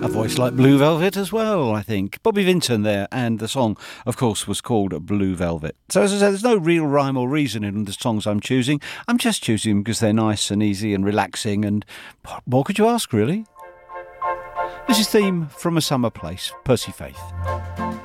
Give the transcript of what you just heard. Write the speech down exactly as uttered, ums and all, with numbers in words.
A voice like Blue Velvet as well, I think. Bobby Vinton there, and the song, of course, was called Blue Velvet. So as I said, there's no real rhyme or reason in the songs I'm choosing. I'm just choosing them because they're nice and easy and relaxing, and what more could you ask, really? This is Theme from a Summer Place, Percy Faith.